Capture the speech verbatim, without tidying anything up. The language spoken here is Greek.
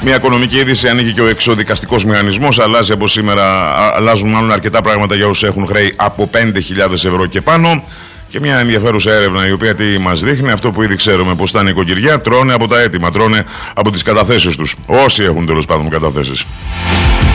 Μια οικονομική είδηση, ανοίγει και ο εξοδικαστικός μηχανισμός. Αλλάζει από σήμερα, αλλάζουν μάλλον αρκετά πράγματα για όσους έχουν χρέη από πέντε χιλιάδες ευρώ και πάνω. Και μια ενδιαφέρουσα έρευνα η οποία τι μας δείχνει, αυτό που ήδη ξέρουμε, πως τα νοικοκυριά τρώνε από τα αίτημα, τρώνε από τις καταθέσεις τους. Όσοι έχουν τέλος πάντων καταθέσεις.